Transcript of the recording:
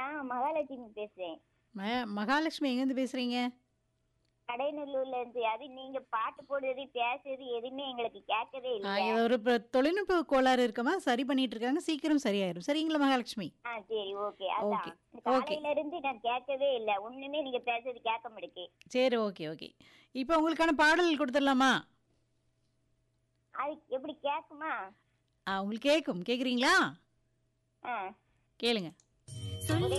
நான் மகாலட்சுமி பேசுறேன். மகாலட்சுமி எங்கேருந்து பேசுறீங்க? கடைநல்லூர்ல இருந்து. அது நீங்க பாட்டு போடுறது, பேசுறது எதுவுமே எங்களுக்கு கேட்கவே இல்ல. இது ஒரு தொழில்நுட்ப கோளாறு இருக்கமா, சரி பண்ணிட்டு இருக்காங்க. சீக்கிரம் சரியாயிரும். சரிங்களா மகாலட்சுமி? சரி, ஓகே. ஓகே அதான் ஓகே. காலையில இருந்து நான் கேட்கவே இல்ல. ஒண்ணுமே நீங்க பேசுறது கேட்க மாட்டேக்கு. சரி, ஓகே ஓகே. இப்போ உங்களுக்கான பாடல் கொடுத்துடலாமா? அது எப்படி கேக்குமா? உங்களுக்கு கேட்கும். கேட்குறீங்களா? ஆ கேளுங்க. ஒரே